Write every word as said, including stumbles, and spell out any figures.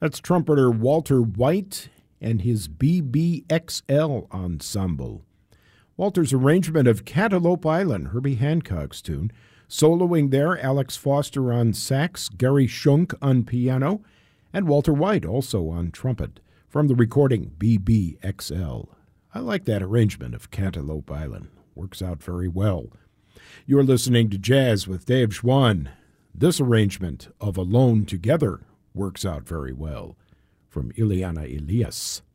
That's trumpeter Walter White and his B B X L Ensemble. Walter's arrangement of Cantaloupe Island, Herbie Hancock's tune. Soloing there, Alex Foster on sax, Gary Schunk on piano, and Walter White also on trumpet. From the recording B B X L. I like that arrangement of Cantaloupe Island. Works out very well. You're listening to Jazz with Dave Schwann. This arrangement of Alone Together works out very well. From Ileana Elias.